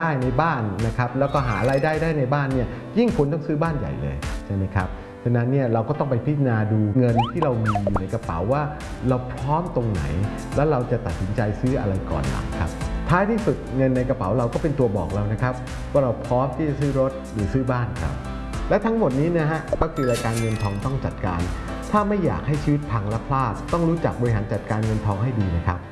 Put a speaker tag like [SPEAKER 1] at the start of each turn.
[SPEAKER 1] ได้ในบ้านนะครับแล้วก็หารายได้ได้ในบ้านเนี่ยยิ่งคุณต้องซื้อบ้านใหญ่เลยใช่ไหมครับฉะนั้นเนี่ยเราก็ต้องไปพิจารณาดูเงินที่เรามีอยู่ในกระเป๋าว่าเราพร้อมตรงไหนแล้วเราจะตัดสินใจซื้ออะไรก่อนหลังครับท้ายที่สุดเงินในกระเป๋าเราก็เป็นตัวบอกเรานะครับว่าเราพร้อมที่จะซื้อรถหรือซื้อบ้านครับและทั้งหมดนี้นะฮะก็คือรายการเงินทองต้องจัดการถ้าไม่อยากให้ชีวิตพังและพลาดต้องรู้จักบริหารจัดการเงินทองให้ดีนะครับ